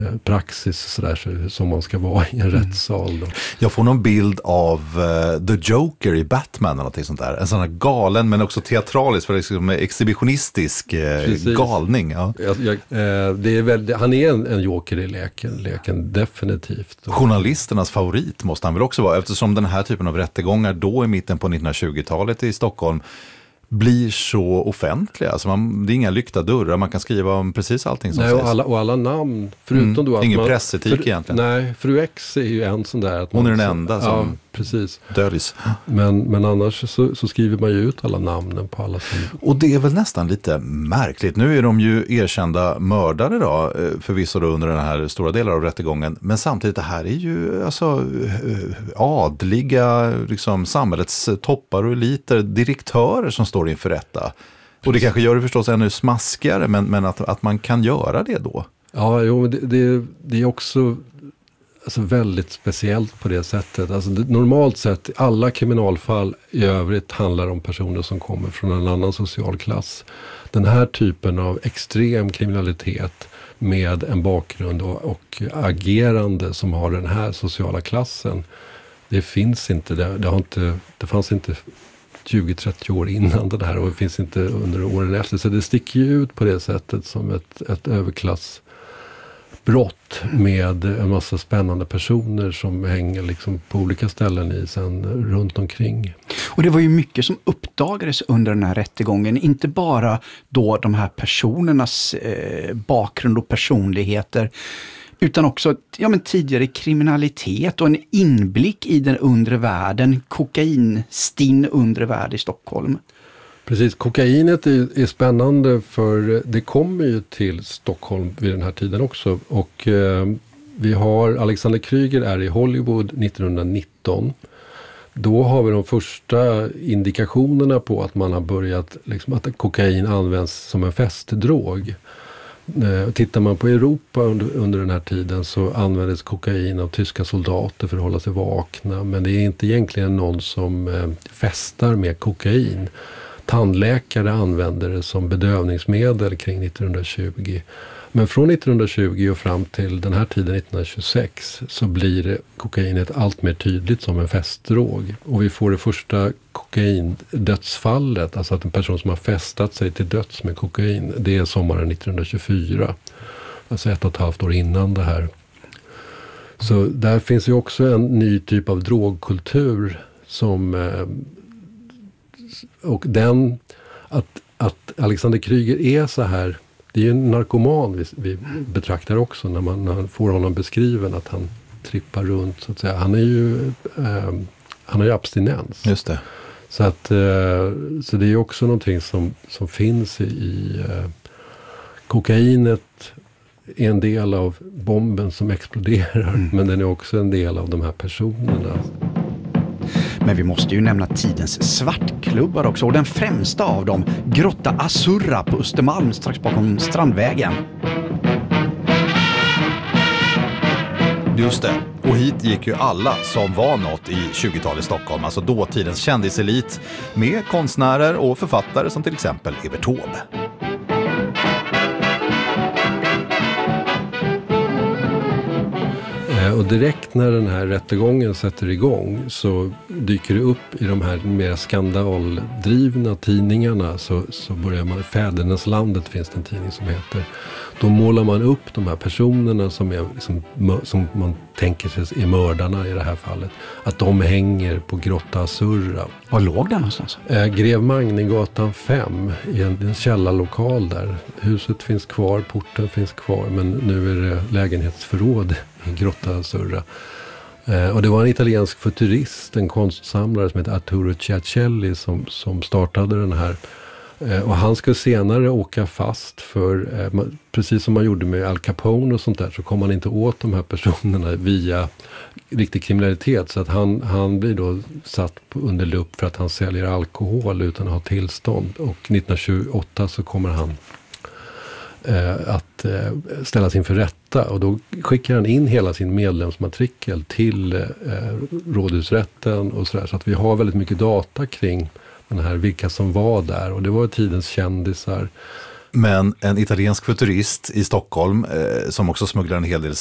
praxis sådär, som man ska vara i en rättssal då. Jag får någon bild av The Joker i Batman eller någonting sånt där. En sån här galen men också teatralisk, för liksom exhibitionistisk galning. Ja. Det är han är en joker i leken definitivt. Journalisternas favorit måste han väl också vara, eftersom den här typen av rättegångar då i mitten på 1920-talet i Stockholm blir så offentliga. Alltså det är inga lyckta dörrar. Man kan skriva om precis allting som sägs. Och alla namn. Förutom då att ingen pressetik egentligen. Nej, fru X är ju en sån där. Att hon är den enda som döljs. Men annars så skriver man ju ut alla namnen på alla sidor. Och det är väl nästan lite märkligt. Nu är de ju erkända mördare då, förvisso då under den här stora delen av rättegången. Men samtidigt, det här är ju alltså adliga, liksom samhällets toppar och eliter, direktörer som står inför rätta. Och det kanske gör det förstås ännu smaskigare, men att man kan göra det då. Ja, jo, det är också alltså väldigt speciellt på det sättet. Alltså normalt sett, alla kriminalfall i övrigt handlar om personer som kommer från en annan social klass. Den här typen av extrem kriminalitet med en bakgrund och agerande som har den här sociala klassen, det finns inte. Det fanns inte 20-30 år innan det här och det finns inte under åren efter. Så det sticker ju ut på det sättet som ett överklassbrott med en massa spännande personer som hänger liksom på olika ställen sen runt omkring. Och det var ju mycket som uppdagades under den här rättegången. Inte bara då de här personernas bakgrund och personligheter, utan också tidigare kriminalitet och en inblick i den undre världen, kokainstinn undre värld i Stockholm. Precis, kokainet är spännande för det kommer ju till Stockholm vid den här tiden också. Och vi har Alexander Kryger är i Hollywood 1919. Då har vi de första indikationerna på att man har börjat, liksom, att kokain används som en festdrog. Tittar man på Europa under den här tiden så användes kokain av tyska soldater för att hålla sig vakna. Men det är inte egentligen någon som festar med kokain. Tandläkare använder det som bedövningsmedel kring 1920. Men från 1920 och fram till den här tiden 1926 så blir kokainet allt mer tydligt som en festdrog. Och vi får det första kokaindödsfallet, alltså att en person som har festat sig till döds med kokain, det är sommaren 1924. Alltså 1,5 år innan det här. Så där finns ju också en ny typ av drogkultur som... Och den, att Alexander Kryger är så här, det är ju en narkoman vi betraktar också när man får honom beskriven att han trippar runt så att säga. Han har ju abstinens. Just det. Så det är ju också någonting som finns i kokainet är en del av bomben som exploderar, men den är också en del av de här personerna. Men vi måste ju nämna tidens svartklubbar också. Och den främsta av dem, Grotta Azzurra på Östermalm strax bakom Strandvägen. Just det. Och hit gick ju alla som var något i 20-talet i Stockholm. Alltså dåtidens kändiselit med konstnärer och författare som till exempel Evert Taube. Och direkt när den här rättegången sätter igång så dyker det upp i de här mer skandaldrivna tidningarna så börjar man, Fäderneslandet finns det en tidning som heter. Då målar man upp de här personerna som är liksom, som man tänker sig är mördarna i det här fallet. Att de hänger på Grotta Azzurra. Var låg den någonstans? Grev Magnegatan 5 i en källarlokal där. Huset finns kvar, porten finns kvar, men nu är det lägenhetsförråd i Grotta Azzurra. Och det var en italiensk futurist, en konstsamlare som heter Arturo Ciacelli som startade den här. Och han skulle senare åka fast för, precis som man gjorde med Al Capone och sånt där, så kom man inte åt de här personerna via riktig kriminalitet. Så att han blir då satt under lupp för att han säljer alkohol utan att ha tillstånd. Och 1928 så kommer han att ställas inför rätta. Och då skickar han in hela sin medlemsmatrikel till rådhusrätten och sådär. Så att vi har väldigt mycket data kring den här, vilka som var där. Och det var tidens kändisar. Men en italiensk futurist i Stockholm som också smugglar en hel del